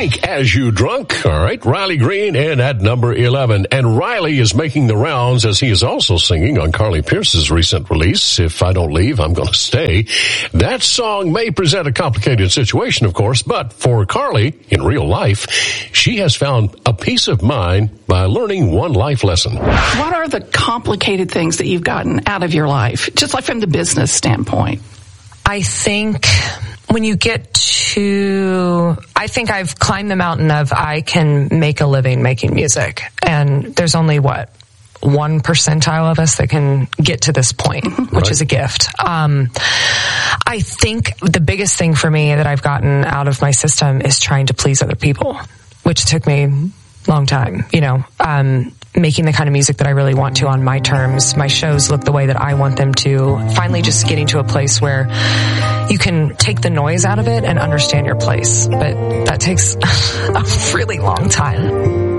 Drink As You Drunk. All right, Riley Green in at number 11. And Riley is making the rounds as he is also singing on Carly Pearce's recent release, If I Don't Leave, I'm Gonna Stay. That song may present a complicated situation, of course, but for Carly, in real life, she has found a peace of mind by learning one life lesson. What are the complicated things that you've gotten out of your life, just like from the business standpoint? I think when you get to, I think I've climbed the mountain of I can make a living making music. And there's only 1 percentile of us that can get to this point, which is a gift. I think the biggest thing for me that I've gotten out of my system is trying to please other people, which took me a long time, making the kind of music that I really want to on my terms. My shows look the way that I want them to. Finally just getting to a place where you can take the noise out of it and understand your place. But that takes a really long time.